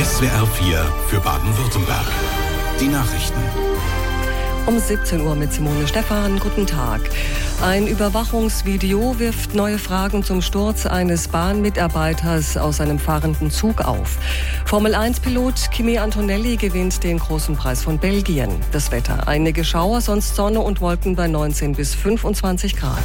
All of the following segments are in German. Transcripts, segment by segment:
SWR 4 für Baden-Württemberg. Die Nachrichten. Um 17 Uhr mit Simone Stephan. Guten Tag. Ein Überwachungsvideo wirft neue Fragen zum Sturz eines Bahnmitarbeiters aus einem fahrenden Zug auf. Formel-1-Pilot Kimi Antonelli gewinnt den großen Preis von Belgien. Das Wetter: einige Schauer, sonst Sonne und Wolken bei 19 bis 25 Grad.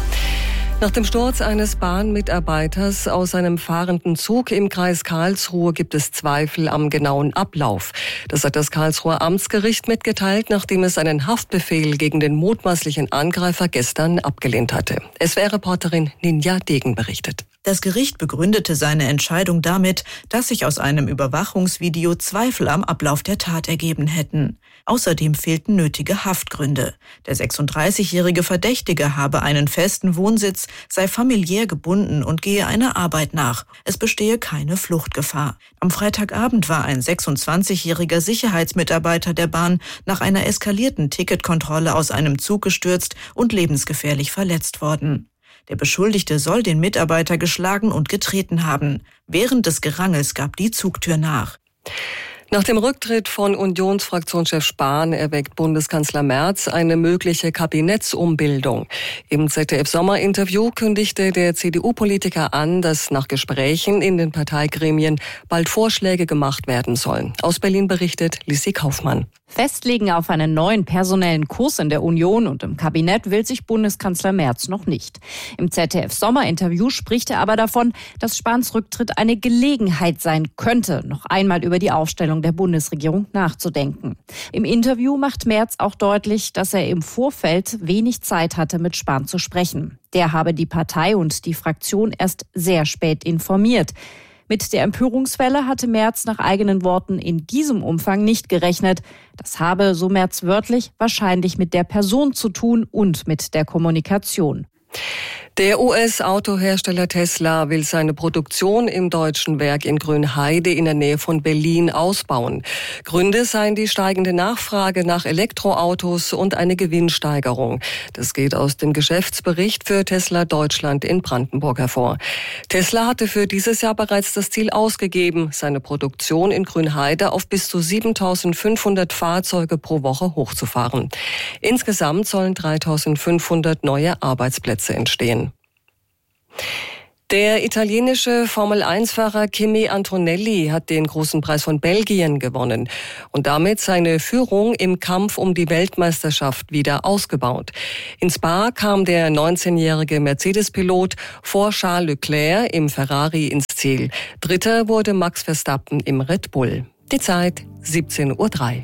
Nach dem Sturz eines Bahnmitarbeiters aus einem fahrenden Zug im Kreis Karlsruhe gibt es Zweifel am genauen Ablauf. Das hat das Karlsruher Amtsgericht mitgeteilt, nachdem es einen Haftbefehl gegen den mutmaßlichen Angreifer gestern abgelehnt hatte. SWR-Reporterin Ninja Degen berichtet. Das Gericht begründete seine Entscheidung damit, dass sich aus einem Überwachungsvideo Zweifel am Ablauf der Tat ergeben hätten. Außerdem fehlten nötige Haftgründe. Der 36-jährige Verdächtige habe einen festen Wohnsitz, sei familiär gebunden und gehe einer Arbeit nach. Es bestehe keine Fluchtgefahr. Am Freitagabend war ein 26-jähriger Sicherheitsmitarbeiter der Bahn nach einer eskalierten Ticketkontrolle aus einem Zug gestürzt und lebensgefährlich verletzt worden. Der Beschuldigte soll den Mitarbeiter geschlagen und getreten haben. Während des Gerangels gab die Zugtür nach. Nach dem Rücktritt von Unionsfraktionschef Spahn erweckt Bundeskanzler Merz eine mögliche Kabinettsumbildung. Im ZDF-Sommerinterview kündigte der CDU-Politiker an, dass nach Gesprächen in den Parteigremien bald Vorschläge gemacht werden sollen. Aus Berlin berichtet Lissi Kaufmann. Festlegen auf einen neuen personellen Kurs in der Union und im Kabinett will sich Bundeskanzler Merz noch nicht. Im ZDF-Sommerinterview spricht er aber davon, dass Spahns Rücktritt eine Gelegenheit sein könnte, noch einmal über die Aufstellung der Bundesregierung nachzudenken. Im Interview macht Merz auch deutlich, dass er im Vorfeld wenig Zeit hatte, mit Spahn zu sprechen. Der habe die Partei und die Fraktion erst sehr spät informiert. Mit der Empörungswelle hatte Merz nach eigenen Worten in diesem Umfang nicht gerechnet. Das habe, so Merz wörtlich, wahrscheinlich mit der Person zu tun und mit der Kommunikation. Der US-Autohersteller Tesla will seine Produktion im deutschen Werk in Grünheide in der Nähe von Berlin ausbauen. Gründe seien die steigende Nachfrage nach Elektroautos und eine Gewinnsteigerung. Das geht aus dem Geschäftsbericht für Tesla Deutschland in Brandenburg hervor. Tesla hatte für dieses Jahr bereits das Ziel ausgegeben, seine Produktion in Grünheide auf bis zu 7.500 Fahrzeuge pro Woche hochzufahren. Insgesamt sollen 3.500 neue Arbeitsplätze entstehen. Der italienische Formel-1-Fahrer Kimi Antonelli hat den großen Preis von Belgien gewonnen und damit seine Führung im Kampf um die Weltmeisterschaft wieder ausgebaut. In Spa kam der 19-jährige Mercedes-Pilot vor Charles Leclerc im Ferrari ins Ziel. Dritter wurde Max Verstappen im Red Bull. Die Zeit 17:03 Uhr.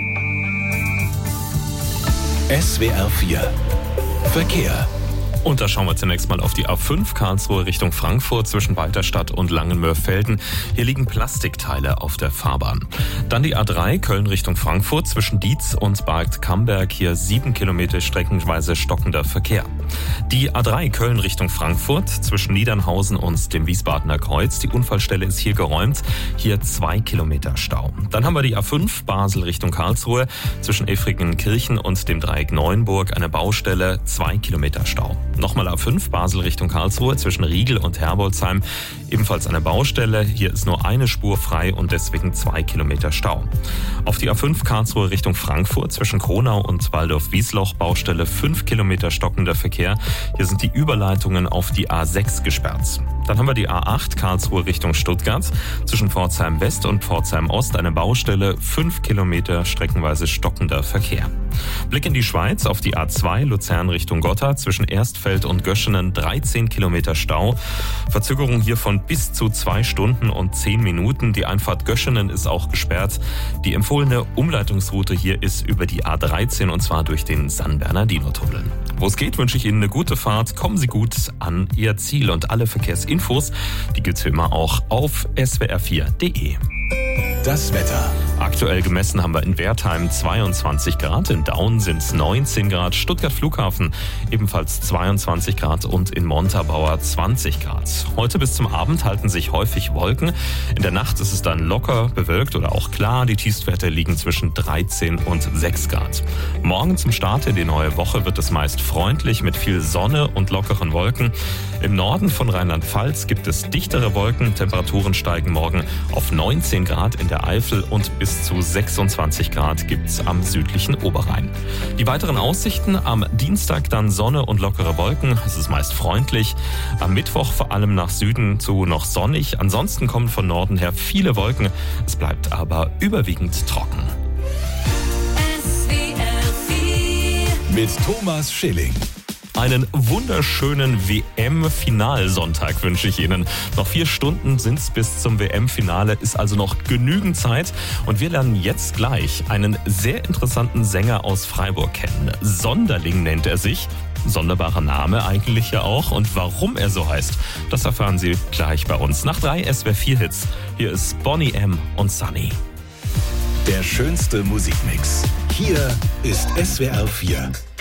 SWR 4 Verkehr. Und da schauen wir zunächst mal auf die A5 Karlsruhe Richtung Frankfurt zwischen Walterstadt und Langenmörfelden. Hier liegen Plastikteile auf der Fahrbahn. Dann die A3 Köln Richtung Frankfurt zwischen Dietz und Bad Camberg. Hier 7 Kilometer streckenweise stockender Verkehr. Die A3 Köln Richtung Frankfurt zwischen Niedernhausen und dem Wiesbadener Kreuz. Die Unfallstelle ist hier geräumt. Hier 2 Kilometer Stau. Dann haben wir die A5 Basel Richtung Karlsruhe zwischen Efringenkirchen und dem Dreieck Neuenburg. Eine Baustelle, 2 Kilometer Stau. Nochmal A5 Basel Richtung Karlsruhe zwischen Riegel und Herbolzheim. Ebenfalls eine Baustelle. Hier ist nur eine Spur frei und deswegen 2 Kilometer Stau. Auf die A5 Karlsruhe Richtung Frankfurt zwischen Kronau und Waldorf-Wiesloch. Baustelle 5 Kilometer stockender Verkehr. Hier sind die Überleitungen auf die A6 gesperrt. Dann haben wir die A8 Karlsruhe Richtung Stuttgart. Zwischen Pforzheim West und Pforzheim Ost eine Baustelle. 5 Kilometer streckenweise stockender Verkehr. Blick in die Schweiz auf die A2 Luzern Richtung Gotha zwischen Erstfeld und Göschenen 13 Kilometer Stau. Verzögerung hier von bis zu 2 Stunden und 10 Minuten. Die Einfahrt Göschenen ist auch gesperrt. Die empfohlene Umleitungsroute hier ist über die A13 und zwar durch den San Bernardino-Tunnel. Wo es geht, wünsche ich Ihnen eine gute Fahrt. Kommen Sie gut an Ihr Ziel und alle Verkehrsinfos, die gibt's wie immer auch auf swr4.de. Das Wetter. Aktuell gemessen haben wir in Wertheim 22 Grad, in Daun sind es 19 Grad, Stuttgart Flughafen ebenfalls 22 Grad und in Montabaur 20 Grad. Heute bis zum Abend halten sich häufig Wolken. In der Nacht ist es dann locker bewölkt oder auch klar. Die Tiefstwerte liegen zwischen 13 und 6 Grad. Morgen zum Start in die neue Woche wird es meist freundlich mit viel Sonne und lockeren Wolken. Im Norden von Rheinland-Pfalz gibt es dichtere Wolken. Temperaturen steigen morgen auf 19 Grad in der Eifel und bis zu 26 Grad gibt's am südlichen Oberrhein. Die weiteren Aussichten: am Dienstag dann Sonne und lockere Wolken. Es ist meist freundlich. Am Mittwoch vor allem nach Süden zu noch sonnig. Ansonsten kommen von Norden her viele Wolken. Es bleibt aber überwiegend trocken. Mit Thomas Schilling. Einen wunderschönen WM-Finalsonntag wünsche ich Ihnen. Noch 4 Stunden sind es bis zum WM-Finale, ist also noch genügend Zeit. Und wir lernen jetzt gleich einen sehr interessanten Sänger aus Freiburg kennen. Sonderling nennt er sich. Sonderbarer Name eigentlich ja auch. Und warum er so heißt, das erfahren Sie gleich bei uns. Nach 3 SWR4-Hits. Hier ist Boney M. und Sunny. Der schönste Musikmix. Hier ist SWR 4.